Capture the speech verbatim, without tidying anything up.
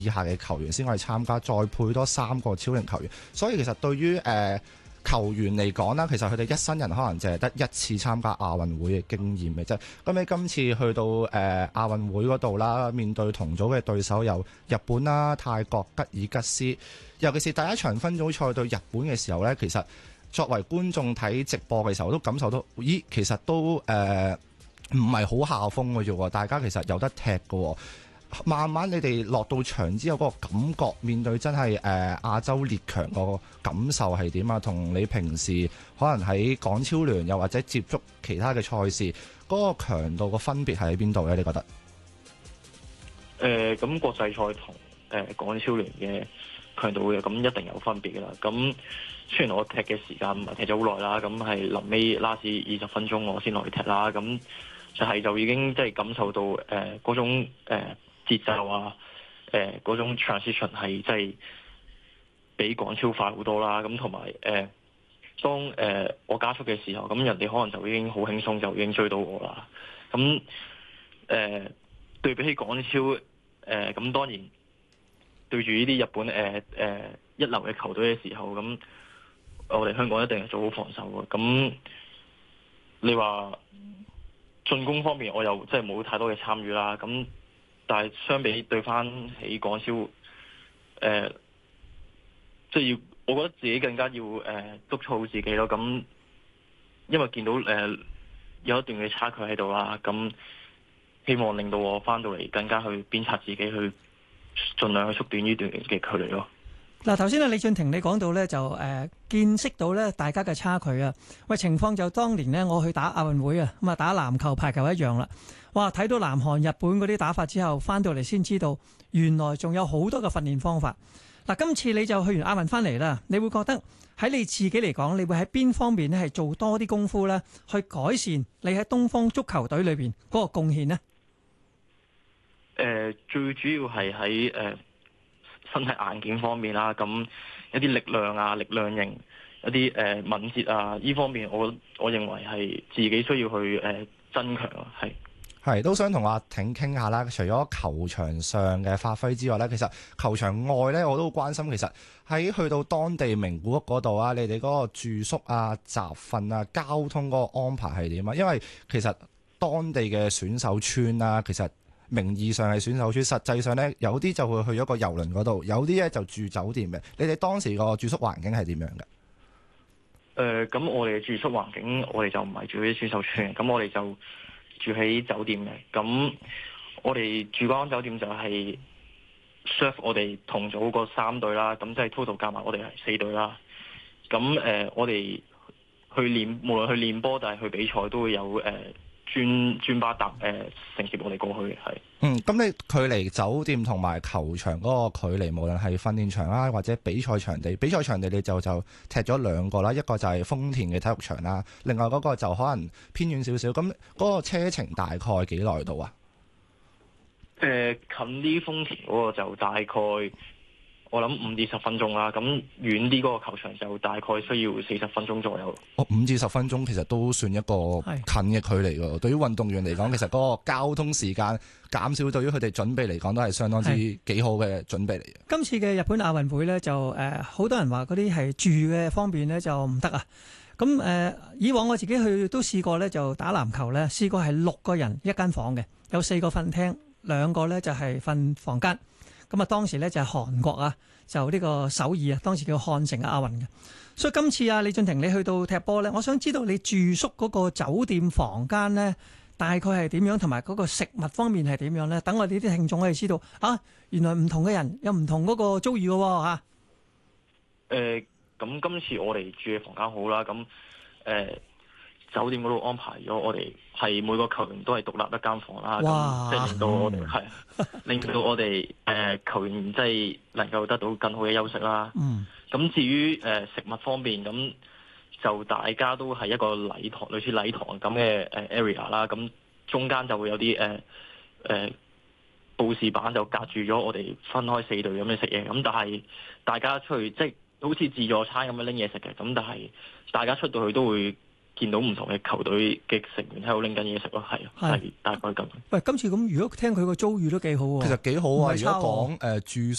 以下嘅球員先可以參加，再配多三個超齡球員。所以其實對於誒、呃、球員嚟講啦，其實佢哋一生人可能淨係得一次參加亞運會嘅經驗嘅啫。咁你今次去到誒、呃、亞運會嗰度啦，面對同組嘅對手有日本啦、泰國、吉爾吉斯，尤其是第一場分組賽對日本嘅時候呢，其實作為觀眾睇直播嘅時候，都感受到，咦，其實都誒唔係好下風嘅啫喎，大家其實有得踢嘅喎。慢慢你哋落到場之後嗰個感覺，面對真係誒、呃、亞洲列強個感受係點啊？同你平時可能喺港超聯又或者接觸其他嘅賽事嗰、那個強度個分別係喺邊度咧？你覺得？ 誒咁、呃、國際賽同誒、呃、港超聯嘅強度嘅咁一定有分別㗎啦。咁雖然我踢嘅時間唔係踢咗好耐啦，咁係臨尾 last 二十分鐘我先落去踢啦。咁就係就已經即係感受到誒嗰、呃、種誒。呃節奏啊，誒、呃、嗰種 transition 係真係比港超快好多啦。咁同埋誒，當誒、呃、我加速嘅時候，咁人哋可能就已經好輕鬆就已經追到我啦。咁誒、呃、對比起港超誒，咁、呃、當然對住呢啲日本誒誒、呃呃、一流嘅球隊嘅時候，咁我哋香港一定係做好防守嘅。咁你話進攻方面，我又即係冇太多嘅參與啦。咁但係相比對翻起港超，誒、呃，即係要，我覺得自己更加要誒、呃、督促好自己咯。咁因為見到誒、呃、有一段嘅差距喺度啦，咁希望令到我翻到嚟更加去鞭策自己，去盡量去縮短呢段嘅距離咯。 嗱，頭先啊，李俊霆你講到咧就誒、呃、見識到咧大家嘅差距啊。喂，情況就當年呢，我去打亞運會啊，咁啊打籃球、排球一樣啦。哇！睇到南韓、日本嗰啲打法之後，翻到嚟先知道原來仲有好多嘅訓練方法。嗱，今次你就去完亞運翻嚟啦，你會覺得喺你自己嚟講，你會喺邊方面咧係做多啲功夫咧，去改善你喺東方足球隊裏邊嗰個貢獻呢？ 誒、呃，最主要係喺誒身體硬件方面啦，咁一啲力量啊、力量型、一啲誒、呃、敏捷啊，呢方面我我認為係自己需要去誒、呃、增強啊，係。 係都想同阿挺傾下啦。除咗球場上嘅發揮之外咧，其實球場外咧我都好關心。其實喺去到當地名古屋嗰度啊，你哋嗰個住宿啊、集訓啊、交通嗰個安排係點啊？因為其實當地嘅選手村啊，其實名義上係選手村，實際上咧有啲就會去咗個郵輪嗰度，有啲咧就住酒店嘅。你哋當時個住宿環境係點樣嘅？誒、 呃，咁我哋嘅住宿環境，我哋就唔係住喺選手村嘅，咁我哋就住喺酒店嘅。咁我哋住嗰間酒店就係 serve 我哋同組嗰三隊啦，咁即係 total 加埋我哋係四隊啦。咁誒、呃，我哋去練，無論去練波定係去比賽，都會有誒、呃、專專巴搭誒承接我哋過去嘅係。 嗯，咁你距離酒店同埋球場嗰個距離，無論係訓練場啦，或者比賽場地，比賽場地你就就踢咗兩個啦，一個就係豐田嘅體育場啦，另外嗰個就可能偏遠少少。咁嗰個車程大概幾耐到啊？ 誒、呃，近啲豐田嗰個就大概我諗五至十分鐘啦，咁遠啲嗰個球場就大概需要四十分鐘左右。 哦，五至十分鐘其實都算一個近嘅距離㗎。對於運動員嚟講，其實嗰個交通時間減少，對於佢哋準備嚟講都係相當之幾好嘅準備嚟嘅。 今次嘅日本亞運會呢，就誒好、呃、多人話嗰啲係住嘅方面呢，就唔得啊。咁誒、呃，以往我自己去都試過呢，就打籃球呢，試過係六個人一間房嘅，有四個瞓廳，兩個呢就係瞓房間。咁啊，當時咧就係韓國啊，就呢個首爾啊，當時叫漢城亞運嘅。所以今次啊，李俊霆你去到踢波咧，我想知道你住宿嗰個酒店房間咧，大概係點樣，同埋嗰個食物方面係點樣咧？等我哋啲聽眾可以知道啊，原來唔同嘅人有唔同嗰個遭遇嘅喎嚇。誒， 咁今次我哋住嘅房間好啦，咁誒。呃酒店嗰度安排咗我哋係每個球員都係獨立一間房啦，咁即係令到我哋係、嗯、令到我哋誒、呃、球員即係能夠得到更好嘅休息啦。咁、嗯、至於誒、呃、食物方面，咁就大家都係一個禮堂，類似禮堂咁嘅誒 area 啦。咁中間就會有啲誒誒報事板就隔住咗我哋分開四隊咁樣食嘢。咁但係大家出去即係好似自助餐咁樣拎嘢食嘅。咁但係大家出到去都會見到唔同嘅球隊嘅成員喺度拎緊嘢食咯，係係大概咁。 喂，今次咁如果聽佢個遭遇都幾好喎， 其實幾好啊！如唔係差喎果講誒住